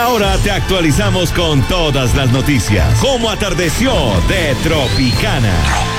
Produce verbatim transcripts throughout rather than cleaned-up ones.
Ahora te actualizamos con todas las noticias. Cómo atardeció de Tropicana.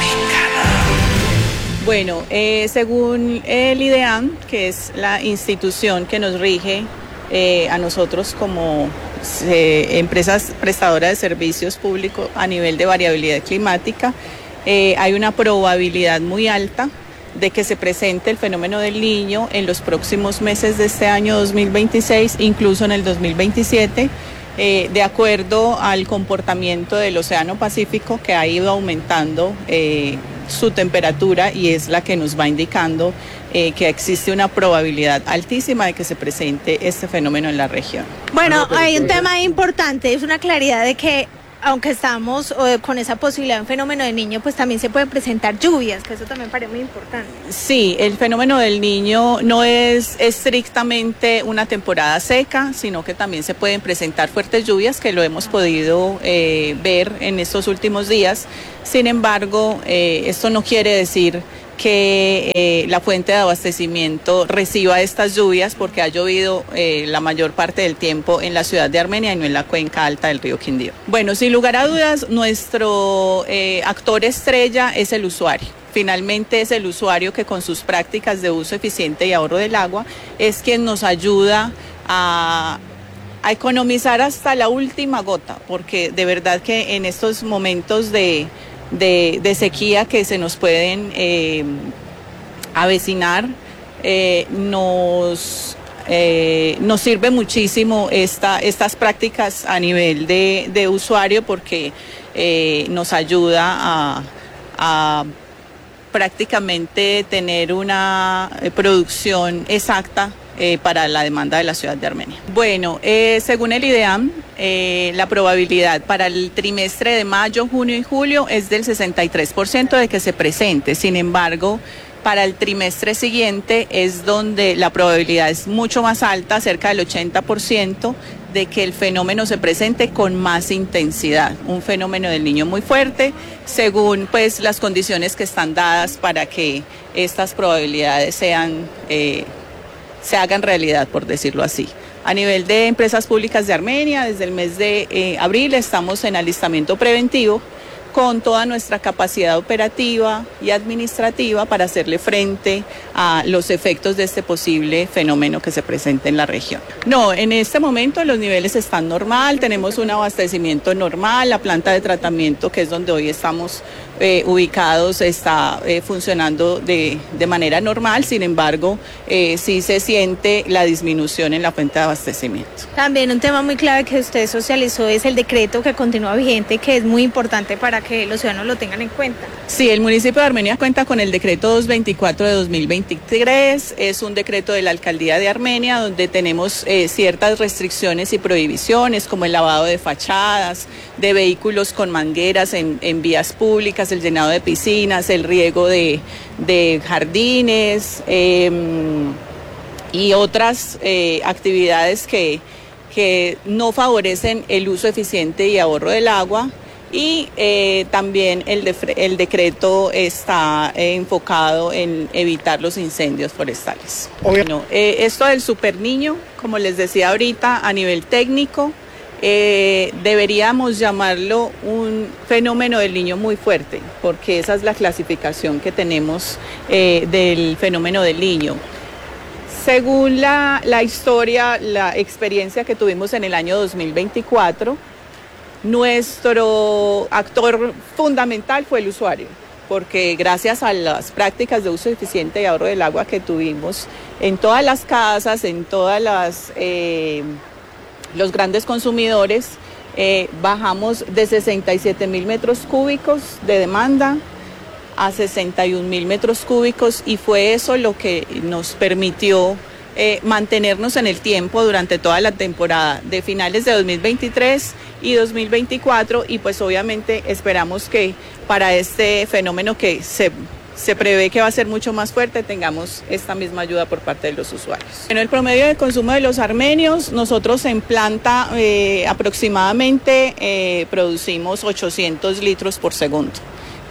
Bueno, eh, según el IDEAM, que es la institución que nos rige eh, a nosotros como eh, empresas prestadoras de servicios públicos a nivel de variabilidad climática, eh, hay una probabilidad muy alta de que se presente el fenómeno del Niño en los próximos meses de este año dos mil veintiséis, incluso en el dos mil veintisiete, eh, de acuerdo al comportamiento del Océano Pacífico, que ha ido aumentando eh, su temperatura y es la que nos va indicando eh, que existe una probabilidad altísima de que se presente este fenómeno en la región. Bueno, hay un tema importante, es una claridad de que aunque estamos eh, con esa posibilidad de un fenómeno del Niño, pues también se pueden presentar lluvias, que eso también parece muy importante. Sí, el fenómeno del Niño no es estrictamente una temporada seca, sino que también se pueden presentar fuertes lluvias, que lo hemos podido eh, ver en estos últimos días. Sin embargo, eh, esto no quiere decir que eh, la fuente de abastecimiento reciba estas lluvias, porque ha llovido eh, la mayor parte del tiempo en la ciudad de Armenia y no en la cuenca alta del río Quindío. Bueno, sin lugar a dudas, nuestro eh, actor estrella es el usuario. Finalmente es el usuario que con sus prácticas de uso eficiente y ahorro del agua es quien nos ayuda a a economizar hasta la última gota, porque de verdad que en estos momentos de De, de sequía que se nos pueden eh, avecinar, eh, nos, eh, nos sirve muchísimo esta, estas prácticas a nivel de, de usuario, porque eh, nos ayuda a, a prácticamente tener una producción exacta Eh, para la demanda de la ciudad de Armenia. Bueno, eh, según el IDEAM, eh, la probabilidad para el trimestre de mayo, junio y julio es del sesenta y tres por ciento de que se presente. Sin embargo, para el trimestre siguiente es donde la probabilidad es mucho más alta, cerca del ochenta por ciento, de que el fenómeno se presente con más intensidad. Un fenómeno del Niño muy fuerte, según pues las condiciones que están dadas para que estas probabilidades sean eh, se hagan realidad, por decirlo así. A nivel de empresas públicas de Armenia, desde el mes de eh, abril estamos en alistamiento preventivo con toda nuestra capacidad operativa y administrativa para hacerle frente a los efectos de este posible fenómeno que se presenta en la región. No, en este momento los niveles están normal, tenemos un abastecimiento normal, la planta de tratamiento, que es donde hoy estamos eh, ubicados, está eh, funcionando de, de manera normal. Sin embargo, eh, sí se siente la disminución en la fuente de abastecimiento. También un tema muy clave que usted socializó es el decreto que continúa vigente, que es muy importante para que los ciudadanos lo tengan en cuenta. Sí, el municipio de Armenia cuenta con el decreto doscientos veinticuatro de dos mil veintitrés, es un decreto de la alcaldía de Armenia donde tenemos eh, ciertas restricciones y prohibiciones, como el lavado de fachadas, de vehículos con mangueras en, en vías públicas, el llenado de piscinas, el riego de, de jardines eh, y otras eh, actividades que, que no favorecen el uso eficiente y ahorro del agua. Y eh, también el, de, el decreto está eh, enfocado en evitar los incendios forestales. Bueno, eh, esto del Super Niño, como les decía ahorita, a nivel técnico, eh, deberíamos llamarlo un fenómeno del Niño muy fuerte, porque esa es la clasificación que tenemos eh, del fenómeno del Niño. Según la, la historia, la experiencia que tuvimos en el año dos mil veinticuatro, nuestro actor fundamental fue el usuario, porque gracias a las prácticas de uso eficiente y ahorro del agua que tuvimos en todas las casas, en todas las eh, los grandes consumidores, eh, bajamos de sesenta y siete mil metros cúbicos de demanda a sesenta y un mil metros cúbicos, y fue eso lo que nos permitió Eh, mantenernos en el tiempo durante toda la temporada de finales de dos mil veintitrés y dos mil veinticuatro, y pues obviamente esperamos que para este fenómeno que se, se prevé que va a ser mucho más fuerte tengamos esta misma ayuda por parte de los usuarios. En el promedio de consumo de los armenios, nosotros en planta eh, aproximadamente eh, producimos ochocientos litros por segundo,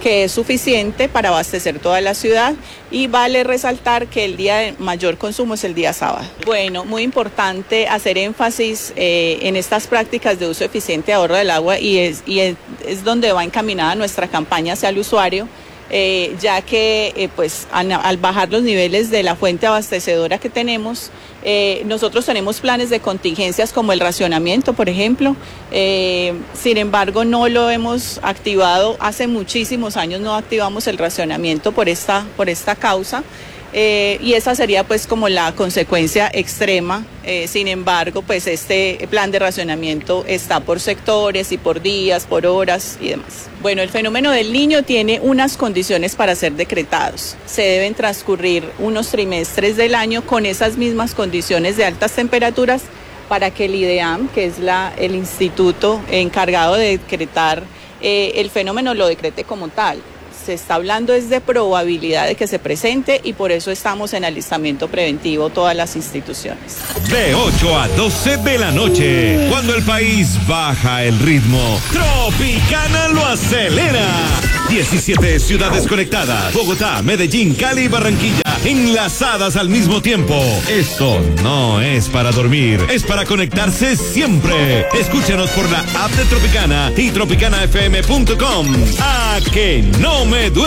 que es suficiente para abastecer toda la ciudad, y vale resaltar que el día de mayor consumo es el día sábado. Bueno, muy importante hacer énfasis eh, en estas prácticas de uso eficiente y ahorro del agua, y es, y es, es donde va encaminada nuestra campaña hacia el usuario. Eh, ya que eh, pues al, al bajar los niveles de la fuente abastecedora que tenemos, eh, nosotros tenemos planes de contingencias como el racionamiento, por ejemplo. Eh, sin embargo, no lo hemos activado, hace muchísimos años no activamos el racionamiento por esta, por esta causa. Eh, y esa sería pues como la consecuencia extrema. Eh, sin embargo, pues este plan de racionamiento está por sectores y por días, por horas y demás. Bueno, el fenómeno del Niño tiene unas condiciones para ser decretados. Se deben transcurrir unos trimestres del año con esas mismas condiciones de altas temperaturas para que el IDEAM, que es la, el instituto encargado de decretar eh, el fenómeno, lo decrete como tal. Se está hablando es de probabilidad de que se presente, y por eso estamos en alistamiento preventivo todas las instituciones. De ocho a doce de la noche, cuando el país baja el ritmo, Tropicana lo acelera. diecisiete ciudades conectadas: Bogotá, Medellín, Cali y Barranquilla, enlazadas al mismo tiempo. Esto no es para dormir, es para conectarse siempre. Escúchanos por la app de Tropicana y tropicana f m punto com. A que no me duele.